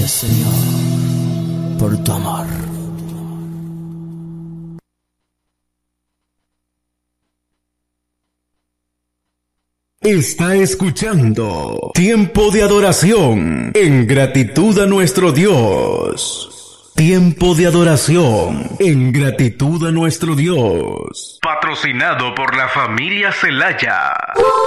Gracias, Señor, por tu amor. Está escuchando Tiempo de Adoración en gratitud a nuestro Dios. Tiempo de adoración en gratitud a nuestro Dios. Patrocinado por la familia Celaya.